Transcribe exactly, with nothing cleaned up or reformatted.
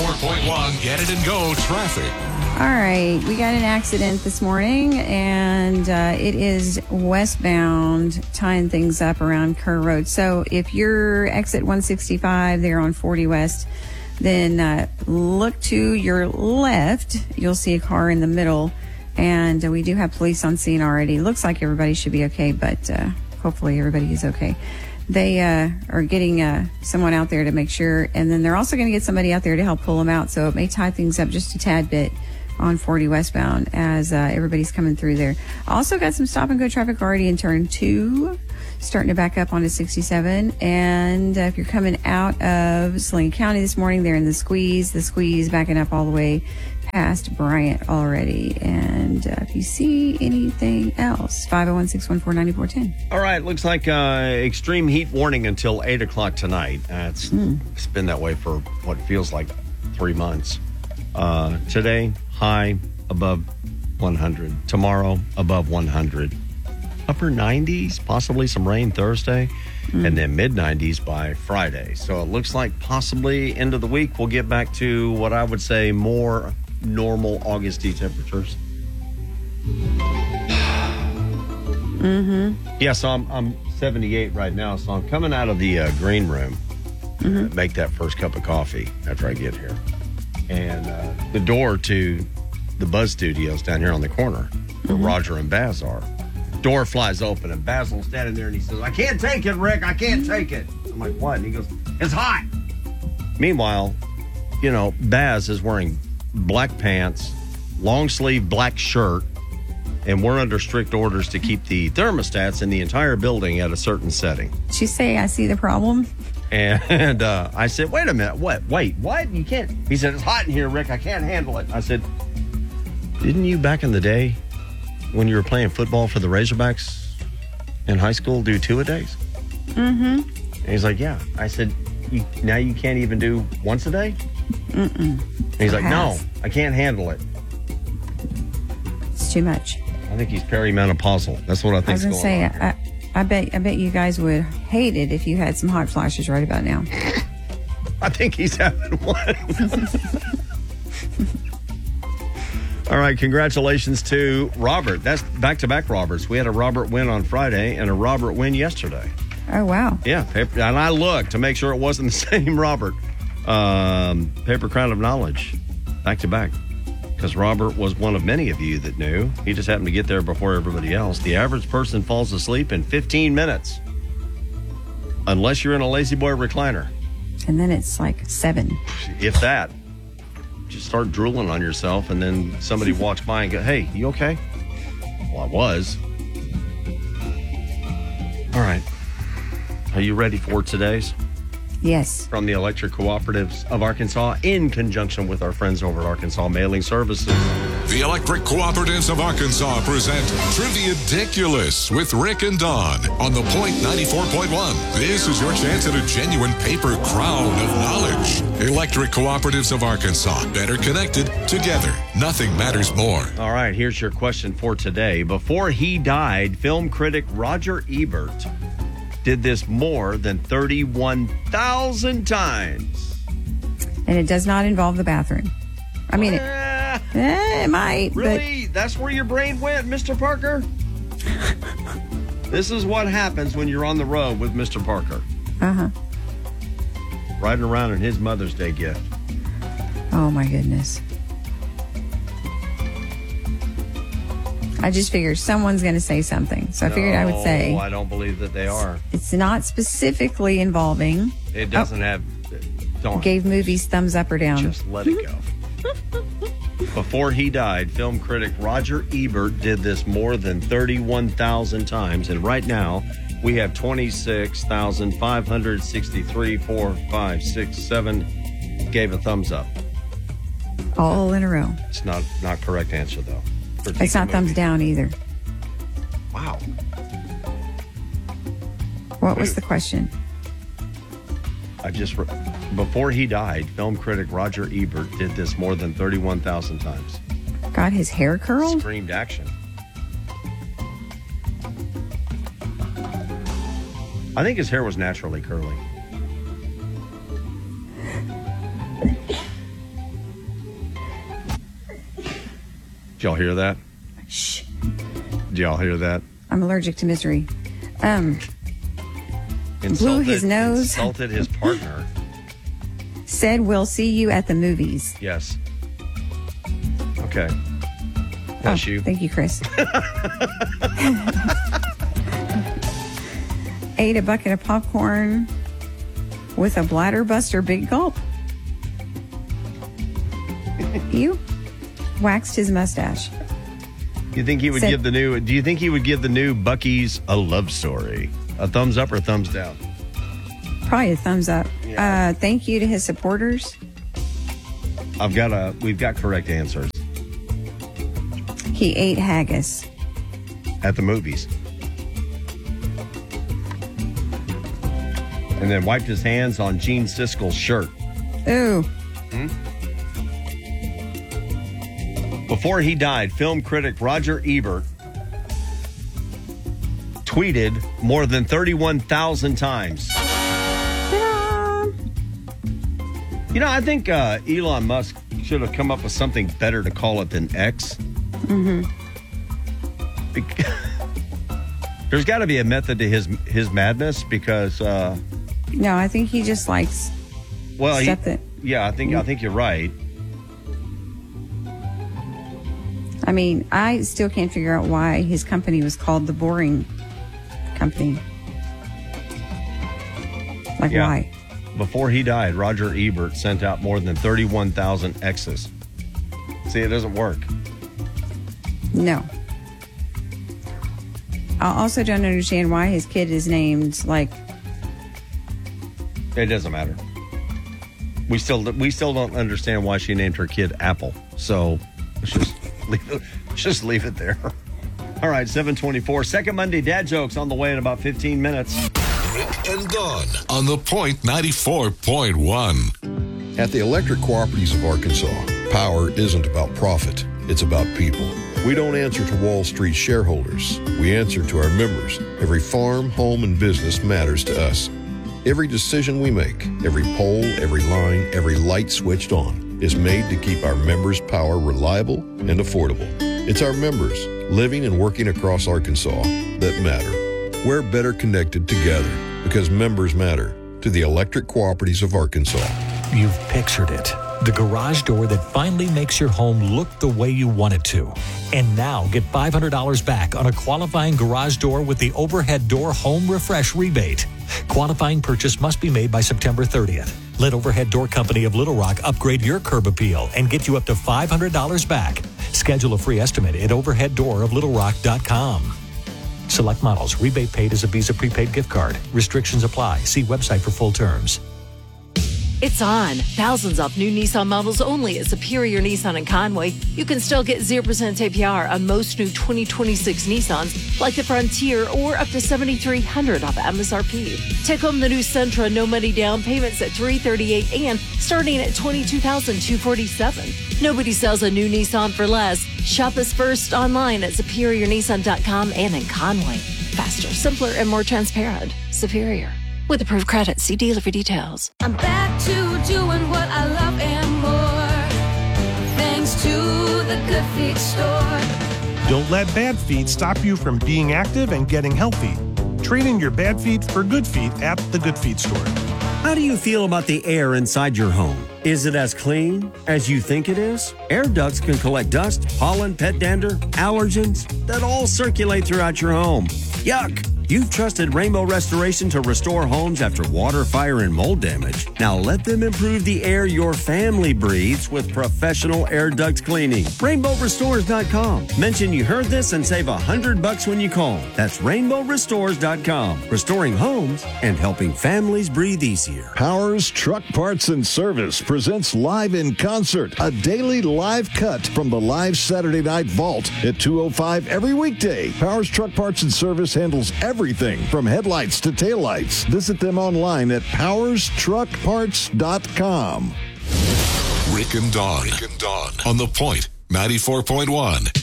ninety-four point one Get It and Go traffic. All right, we got an accident this morning, and uh, it is westbound, tying things up around Kerr Road. So if you're exit one sixty-five there on forty West, then uh, look to your left. You'll see a car in the middle, and uh, we do have police on scene already. Looks like everybody should be okay, but uh, hopefully everybody is okay. They uh, are getting uh, someone out there to make sure, and then they're also going to get somebody out there to help pull them out, so it may tie things up just a tad bit on forty westbound as uh, everybody's coming through there. Also got some stop and go traffic already in turn two, starting to back up onto sixty-seven. And uh, if you're coming out of Saline County this morning, they're in the squeeze. The squeeze backing up all the way past Bryant already. And uh, if you see anything else, five oh one, six one four, nine four one oh. All right, looks like uh, extreme heat warning until eight o'clock tonight. Uh, it's, mm. it's been that way for what feels like three months. Uh, today, high above one hundred. Tomorrow, above one hundred. Upper nineties, possibly some rain Thursday, mm. and then mid nineties by Friday. So it looks like possibly end of the week we'll get back to what I would say more normal Augusty temperatures. Mm-hmm. Yeah, so I'm, I'm seventy-eight right now, so I'm coming out of the uh, green room mm-hmm. to make that first cup of coffee after I get here. And uh, the door to the Buzz Studios down here on the corner where mm-hmm. Roger and Baz are, door flies open and Basil's standing there and he says, "I can't take it, Rick. I can't take it." I'm like, "What?" And he goes, "It's hot." Meanwhile, you know, Baz is wearing black pants, long sleeve black shirt, and we're under strict orders to keep the thermostats in the entire building at a certain setting. Did you say I see the problem? And uh, I said, wait a minute, what? Wait, what? You can't. He said, "It's hot in here, Rick. I can't handle it." I said, didn't you back in the day when you were playing football for the Razorbacks in high school do two-a-days? Mm-hmm. And he's like, yeah. I said, you, now you can't even do once a day? Mm-mm. And he's like, no, I can't handle it. It's too much. I think he's perimenopausal. That's what I think is going say, on. I, I bet I bet you guys would hate it if you had some hot flashes right about now. I think he's having one. All right, congratulations to Robert. That's back-to-back Roberts. We had a Robert win on Friday and a Robert win yesterday. Oh, wow. Yeah, paper, and I looked to make sure it wasn't the same Robert. Um, Paper Crown of Knowledge, back-to-back. Because Robert was one of many of you that knew. He just happened to get there before everybody else. The average person falls asleep in fifteen minutes. Unless you're in a lazy boy recliner. And then it's like seven. If that. Just start drooling on yourself, and then somebody walks by and go, "Hey, you okay?" Well, I was. All right. Are you ready for today's? Yes. From the Electric Cooperatives of Arkansas, in conjunction with our friends over at Arkansas Mailing Services. The Electric Cooperatives of Arkansas present Trivia-diculous with Rick and Dawn on the Point ninety-four point one. This is your chance at a genuine paper crown of knowledge. Electric Cooperatives of Arkansas. Better connected, together. Nothing matters more. All right, here's your question for today. Before he died, film critic Roger Ebert did this more than thirty-one thousand times. And it does not involve the bathroom. I mean, it, uh, eh, it might. Really? But... That's where your brain went, Mister Parker? This is what happens when you're on the road with Mister Parker. Uh-huh. Riding around in his Mother's Day gift. Oh, my goodness. I just figured someone's going to say something. So I no, figured I would say. I don't believe that they are. It's not specifically involving. It doesn't oh, have. Don't. Gave movies thumbs up or down. Just let it go. Before he died, film critic Roger Ebert did this more than thirty-one thousand times. And right now, we have twenty-six thousand five hundred sixty-three, four, five, six, seven gave a thumbs up. All in a row. It's not not correct answer, though. It's not thumbs down either. Wow. What was the question? I just, re- before he died, film critic Roger Ebert did this more than thirty-one thousand times. Got his hair curled? Screamed action. I think his hair was naturally curly. Did y'all hear that? Shh. Did y'all hear that? I'm allergic to misery. Um, Insulted, blew his nose. Insulted his partner. Said we'll see you at the movies. Yes. Okay. Bless oh, you. Thank you, Chris. Ate a bucket of popcorn with a bladder buster big gulp. You waxed his mustache. You think he would Said, give the new? Do you think he would give the new Buc-ee's a love story? A thumbs up or thumbs down? Probably a thumbs up. Yeah. Uh, thank you to his supporters. I've got a. We've got correct answers He ate haggis. at the movies, and then wiped his hands on Gene Siskel's shirt. Ooh. Before he died, film critic Roger Ebert tweeted more than thirty-one thousand times. Ta-da! You know, I think uh, Elon Musk should have come up with something better to call it than X. Mm-hmm. There's got to be a method to his his madness because, uh, No, I think he just likes well, he, stuff that. yeah, I think I think you're right. I mean, I still can't figure out why his company was called the Boring Company. Like, Yeah. why? Before he died, Roger Ebert sent out more than thirty-one thousand X's. See, it doesn't work. No. I also don't understand why his kid is named, like, It doesn't matter. We still we still don't understand why she named her kid Apple. So let's just leave it, let's just leave it there. All right, seven twenty-four. Second Monday dad jokes on the way in about fifteen minutes. Rick and Dawn on the Point ninety-four point one. At the Electric Cooperatives of Arkansas, power isn't about profit, it's about people. We don't answer to Wall Street shareholders. We answer to our members. Every farm, home, and business matters to us. Every decision we make, every pole, every line, every light switched on is made to keep our members' power reliable and affordable. It's our members, living and working across Arkansas, that matter. We're better connected together because members matter to the Electric Cooperatives of Arkansas. You've pictured it. The garage door that finally makes your home look the way you want it to. And now get five hundred dollars back on a qualifying garage door with the Overhead Door Home Refresh rebate. Qualifying purchase must be made by September thirtieth. Let Overhead Door Company of Little Rock upgrade your curb appeal and get you up to five hundred dollars back. Schedule a free estimate at overhead door of little rock dot com. Select models. Rebate paid as a Visa prepaid gift card. Restrictions apply. See website for full terms. It's on. Thousands off new Nissan models only at Superior Nissan in Conway. You can still get zero percent A P R on most new twenty twenty-six Nissans, like the Frontier, or up to seven thousand three hundred dollars off M S R P. Take home the new Sentra, no money down, payments at three hundred thirty-eight dollars and starting at twenty-two thousand two hundred forty-seven dollars. Nobody sells a new Nissan for less. Shop us first online at superior nissan dot com and in Conway. Faster, simpler, and more transparent. Superior. With approved credit, see dealer for details. I'm back to doing what I love and more, thanks to the Good Feet store. Don't let bad feet stop you from being active and getting healthy. Trade in your bad feet for good feet at the Good Feet store. How do you feel about the air inside your home? Is it as clean as you think it is? Air ducts can collect dust, pollen, pet dander, allergens that all circulate throughout your home. Yuck! You've trusted Rainbow Restoration to restore homes after water, fire, and mold damage. Now let them improve the air your family breathes with professional air duct cleaning. rainbow restores dot com. Mention you heard this and save a hundred bucks when you call. That's rainbow restores dot com. Restoring homes and helping families breathe easier. Powers Truck Parts and Service presents Live in Concert, a daily live cut from the live Saturday Night Vault at two oh five every weekday. Powers Truck Parts and Service handles everything from headlights to taillights. Visit them online at powers truck parts dot com. Rick and Dawn. Rick and Dawn on the Point ninety-four point one.